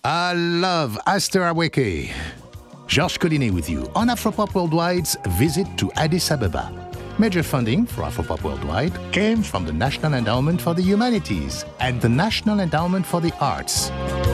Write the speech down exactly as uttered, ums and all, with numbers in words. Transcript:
I love Aster Aweke. Georges Collinet with you on Afropop Worldwide's visit to Addis Ababa. Major funding for Afropop Worldwide came from the National Endowment for the Humanities and the National Endowment for the Arts.